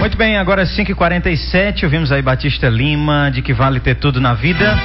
Muito bem, agora 5h47, ouvimos aí Batista Lima, de que vale ter tudo na vida.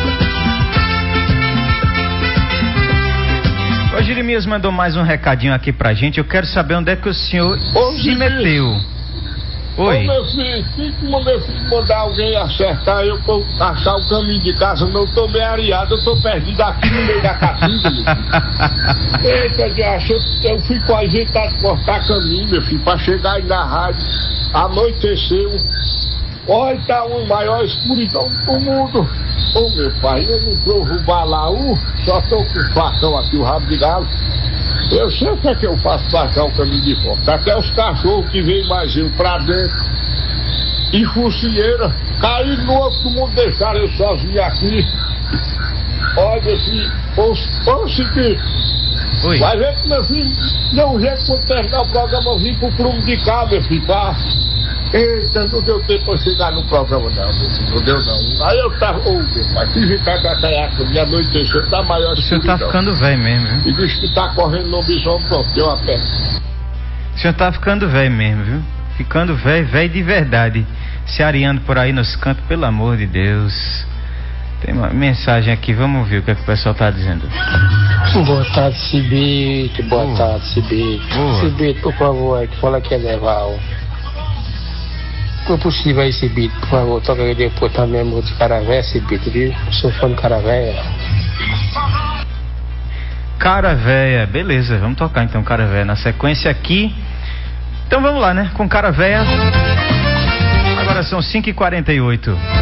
O Jeremias mandou mais um recadinho aqui pra gente. Eu quero saber onde é que o senhor se meteu. Oi. Meu filho, meu filho mandar alguém acertar eu pra achar o caminho de casa, eu tô meio areado, eu tô perdido aqui no meio da caatinga, meu filho. Eita, Diacho, eu fico ajeitado de cortar caminho, meu filho, pra chegar aí na rádio. Anoiteceu. Olha, tá uma maior escuridão do mundo. Ô, meu pai, eu não tô o balaú, só tô com o facão aqui, o rabo de galo. Eu sei o que é que eu faço pra achar o caminho de volta. Até os cachorros que vêm mais eu pra dentro. E focinheira, caíram no outro mundo, deixaram eu sozinho aqui. Olha, assim, ô Chiquinho. Oi. Vai ver que, meu filho, deu um jeito quando terminar o programa, eu vim pro prumo de cá, meu filho, tá? Eita, não deu tempo pra chegar no programa, não, meu filho, não deu não. Aí eu tava, meu pai, tive que catar minha noite deixou, tá maior. O senhor tá ficando velho mesmo, viu? E disse que tá correndo no bisão, pronto, deu uma perna. O senhor tá ficando velho mesmo, viu? Ficando velho, velho de verdade. Se areando por aí nos cantos, pelo amor de Deus. Tem uma mensagem aqui, vamos ver o que é que o pessoal tá dizendo. Boa tarde, Cibite. Boa tarde, Cibite. Cibite, por favor, aí que fala que é Leval. Foi possível aí, Cibite, por favor, toca aí depois também a música de Caravé, Cibite, viu? Sou fã de Caravéia. Caravéia, beleza, vamos tocar então Caravéia na sequência aqui. Então vamos lá, né? Com Caravéia. Agora são 5h48.